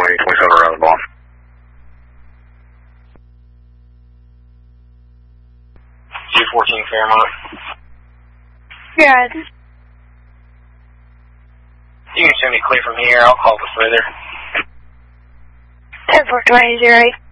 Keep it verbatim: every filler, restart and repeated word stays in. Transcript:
eight twenty-seven around the ball. two fourteen Fairmont. Good. You can send me clear from here. I'll call the further. ten four twenty zero eight.